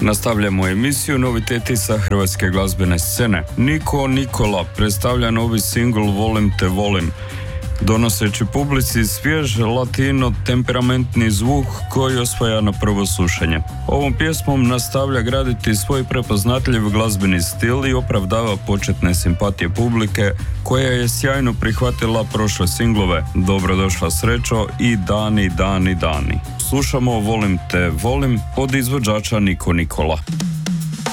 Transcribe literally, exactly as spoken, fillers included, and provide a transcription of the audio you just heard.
Nastavljamo emisiju noviteti sa hrvatske glazbene scene. Niko Nikola predstavlja novi singl Volim te volim, donoseći publici svjež latino temperamentni zvuk koji osvaja na prvo slušanje. Ovom pjesmom nastavlja graditi svoj prepoznatljiv glazbeni stil i opravdava početne simpatije publike koja je sjajno prihvatila prošle singlove Dobrodošla srećo i Dani, dani, dani. Slušamo Volim te volim od izvođača Niko Nikola.